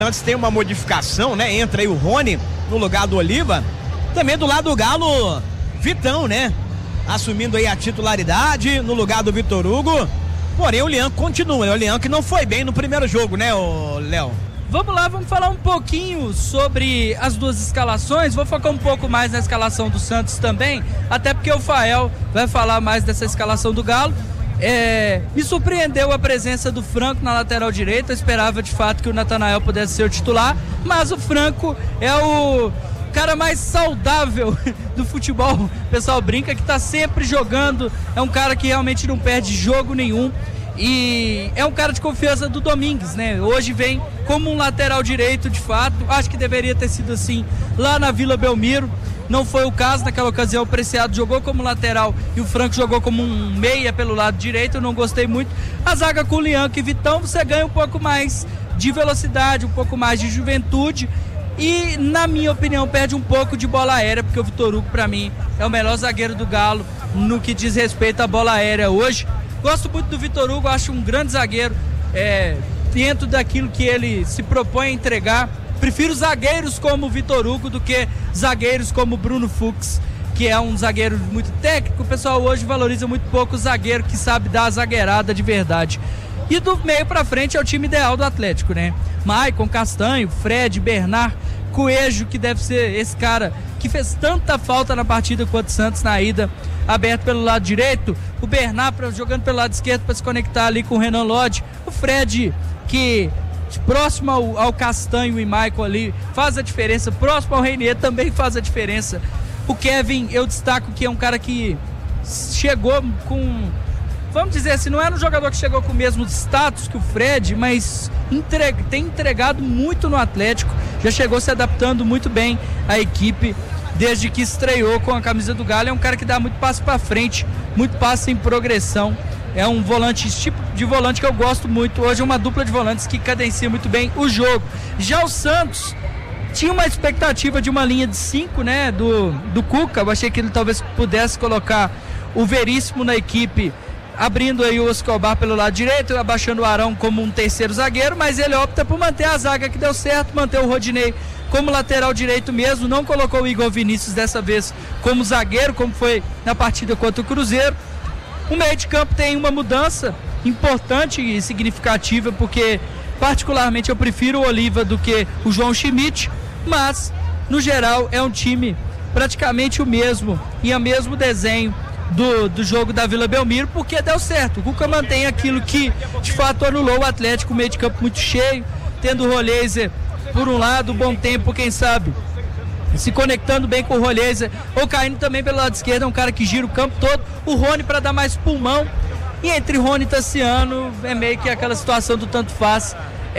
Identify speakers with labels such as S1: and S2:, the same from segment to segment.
S1: Antes tem uma modificação, né? Entra aí o Rony no lugar do Oliva. Também do lado do Galo, Vitão, né? Assumindo aí a titularidade no lugar do Vitor Hugo. Porém, o Lian continua. É o Lian que não foi bem no primeiro jogo, né, Léo?
S2: Vamos lá, vamos falar um pouquinho sobre as duas escalações. Vou focar um pouco mais na escalação do Santos também, até porque o Fael vai falar mais dessa escalação do Galo. Me surpreendeu a presença do Franco na lateral direita. Eu esperava de fato que o Natanael pudesse ser o titular, mas o Franco é o cara mais saudável do futebol. O pessoal brinca que tá sempre jogando, é um cara que realmente não perde jogo nenhum. E é um cara de confiança do Domingues, né? Hoje vem como um lateral direito de fato. Acho que deveria ter sido assim lá na Vila Belmiro. Não foi o caso, naquela ocasião o Preciado jogou como lateral e o Franco jogou como um meia pelo lado direito. Eu não gostei muito. A zaga com o Lianco e Vitão, você ganha um pouco mais de velocidade, um pouco mais de juventude. E, na minha opinião, perde um pouco de bola aérea, porque o Vitor Hugo, pra mim, é o melhor zagueiro do Galo no que diz respeito à bola aérea hoje. Gosto muito do Vitor Hugo, acho um grande zagueiro, dentro daquilo que ele se propõe a entregar. Prefiro zagueiros como o Vitor Hugo do que zagueiros como o Bruno Fux, que é um zagueiro muito técnico. O pessoal hoje valoriza muito pouco o zagueiro que sabe dar a zagueirada de verdade. E do meio pra frente é o time ideal do Atlético, né? Maicon, Castanho, Fred, Bernard, Coelho, que deve ser esse cara que fez tanta falta na partida quanto o Santos na ida, aberto pelo lado direito, o Bernard jogando pelo lado esquerdo para se conectar ali com o Renan Lodge, o Fred, que próximo ao Castanho e Maicon ali faz a diferença, próximo ao Reinier também faz a diferença. O Kevin, eu destaco que é um cara que chegou com, vamos dizer assim, não era um jogador que chegou com o mesmo status que o Fred, mas tem entregado muito no Atlético, já chegou se adaptando muito bem à equipe desde que estreou com a camisa do Galo. É um cara que dá muito passo para frente, muito passo em progressão. É um volante, esse tipo de volante que eu gosto muito. Hoje é uma dupla de volantes que cadencia muito bem o jogo. Já o Santos tinha uma expectativa de uma linha de 5, né, do Cuca. Eu achei que ele talvez pudesse colocar o Veríssimo na equipe, abrindo aí o Escobar pelo lado direito, abaixando o Arão como um terceiro zagueiro, mas ele opta por manter a zaga que deu certo, manter o Rodinei como lateral direito mesmo, não colocou o Igor Vinícius dessa vez como zagueiro, como foi na partida contra o Cruzeiro. O meio de campo tem uma mudança importante e significativa, porque particularmente eu prefiro o Oliva do que o João Schmidt, mas no geral é um time praticamente o mesmo e o mesmo desenho do jogo da Vila Belmiro, porque deu certo. O Cuca mantém aquilo que de fato anulou o Atlético, o meio de campo muito cheio, tendo o Roleiser por um lado, bom tempo, quem sabe se conectando bem com o Roleiser, ou caindo também pelo lado esquerdo, é um cara que gira o campo todo. O Rony para dar mais pulmão, e entre Rony e Tassiano é meio que aquela situação do tanto faz,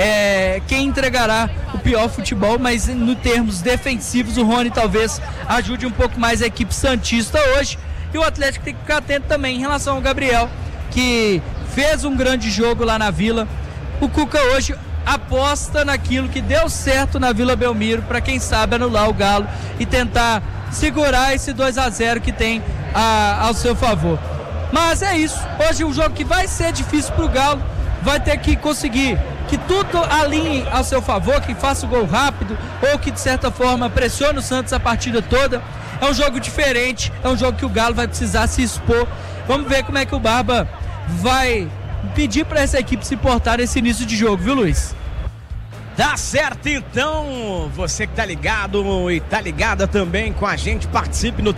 S2: quem entregará o pior futebol, mas no termos defensivos o Rony talvez ajude um pouco mais a equipe santista hoje. E o Atlético tem que ficar atento também em relação ao Gabriel, que fez um grande jogo lá na Vila. O Cuca hoje aposta naquilo que deu certo na Vila Belmiro, para quem sabe anular o Galo e tentar segurar esse 2-0 que tem ao seu favor. Mas é isso, hoje um jogo que vai ser difícil para o Galo, vai ter que conseguir que tudo alinhe ao seu favor, que faça o gol rápido, ou que de certa forma pressione o Santos a partida toda. É um jogo diferente, é um jogo que o Galo vai precisar se expor. Vamos ver como é que o Barba vai pedir para essa equipe se portar nesse início de jogo, viu, Luiz?
S1: Tá certo, então, você que tá ligado e tá ligada também com a gente, participe no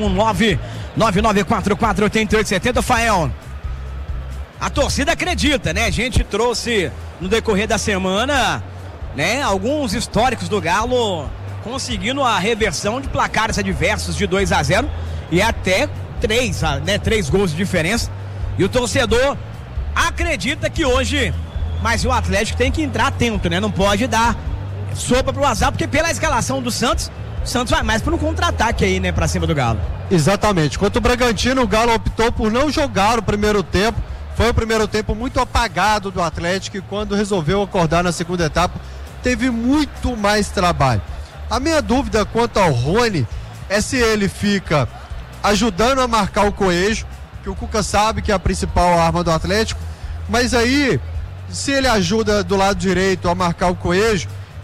S1: 319-9944-8870. Fael, a torcida acredita, né? A gente trouxe no decorrer da semana, né, alguns históricos do Galo conseguindo a reversão de placares adversos de 2-0 e até 3 gols de diferença. E o torcedor acredita que hoje, mas o Atlético tem que entrar atento, né? Não pode dar sopa pro azar, porque pela escalação do Santos, o Santos vai mais para um contra-ataque aí, né? Pra cima do Galo.
S3: Exatamente. Quanto o Bragantino, o Galo optou por não jogar o primeiro tempo. Foi um primeiro tempo muito apagado do Atlético, e quando resolveu acordar na segunda etapa, teve muito mais trabalho. A minha dúvida quanto ao Rony é se ele fica ajudando a marcar o Coelho, que o Cuca sabe que é a principal arma do Atlético, mas aí, se ele ajuda do lado direito a marcar o Coelho,